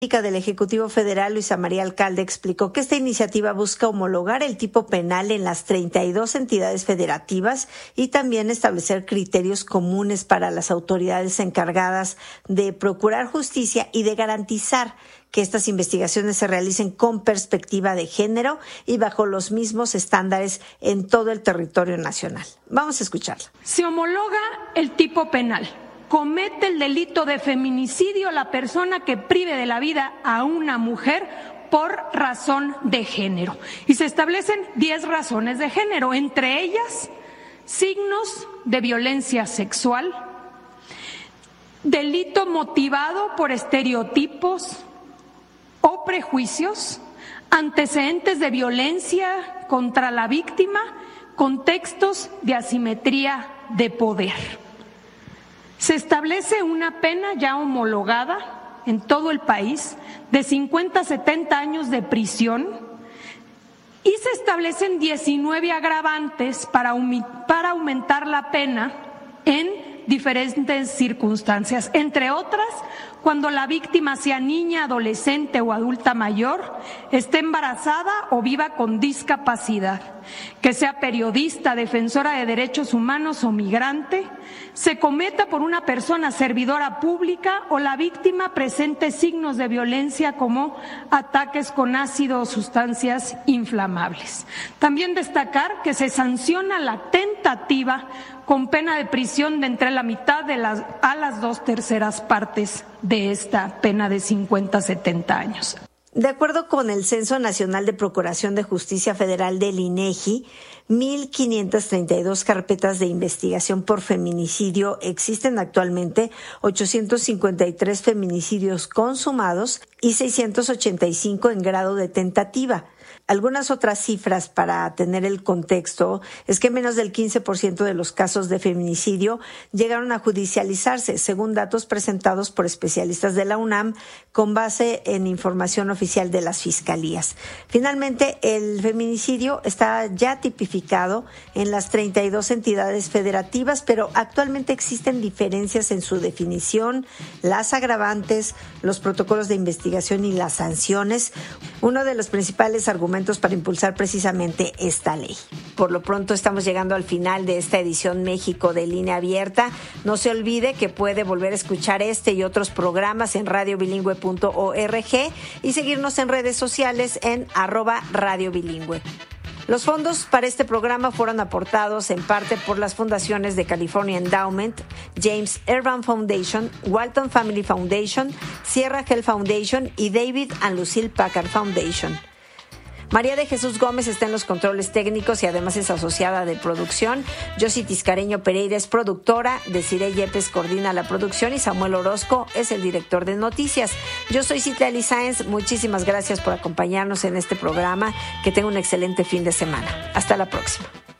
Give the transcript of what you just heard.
Del Ejecutivo Federal, Luisa María Alcalde, explicó que esta iniciativa busca homologar el tipo penal en las 32 entidades federativas y también establecer criterios comunes para las autoridades encargadas de procurar justicia y de garantizar que estas investigaciones se realicen con perspectiva de género y bajo los mismos estándares en todo el territorio nacional. Vamos a escucharla. Se homologa el tipo penal. Comete el delito de feminicidio la persona que prive de la vida a una mujer por razón de género. Y se establecen 10 razones de género, entre ellas signos de violencia sexual, delito motivado por estereotipos o prejuicios, antecedentes de violencia contra la víctima, contextos de asimetría de poder. Se establece una pena ya homologada en todo el país de 50 a 70 años de prisión y se establecen 19 agravantes para aumentar la pena en diferentes circunstancias, entre otras, cuando la víctima sea niña, adolescente o adulta mayor, esté embarazada o viva con discapacidad, que sea periodista, defensora de derechos humanos o migrante, se cometa por una persona servidora pública o la víctima presente signos de violencia como ataques con ácido o sustancias inflamables. También destacar que se sanciona la tentativa con pena de prisión de entre la mitad a las 2/3 partes de esta pena de 50 a 70 años. De acuerdo con el Censo Nacional de Procuración de Justicia Federal del INEGI, 1,532 carpetas de investigación por feminicidio existen actualmente, 853 feminicidios consumados y 685 en grado de tentativa. Algunas otras cifras para tener el contexto es que menos del 15% de los casos de feminicidio llegaron a judicializarse, según datos presentados por especialistas de la UNAM con base en información oficial de las fiscalías. Finalmente, el feminicidio está ya tipificado en las 32 entidades federativas, pero actualmente existen diferencias en su definición, las agravantes, los protocolos de investigación y las sanciones. Uno de los principales argumentos para impulsar precisamente esta ley. Por lo pronto estamos llegando al final de esta edición México de Línea Abierta. No se olvide que puede volver a escuchar este y otros programas en radiobilingüe.org y seguirnos en redes sociales en @radiobilingüe. Los fondos para este programa fueron aportados en parte por las fundaciones de California Endowment, James Urban Foundation, Walton Family Foundation, Sierra Health Foundation y David and Lucille Packard Foundation. María de Jesús Gómez está en los controles técnicos y además es asociada de producción. Yossi Tiscareño Pereira es productora, Desiree Yepes coordina la producción y Samuel Orozco es el director de noticias. Yo soy Citlali Sáenz, muchísimas gracias por acompañarnos en este programa. Que tenga un excelente fin de semana. Hasta la próxima.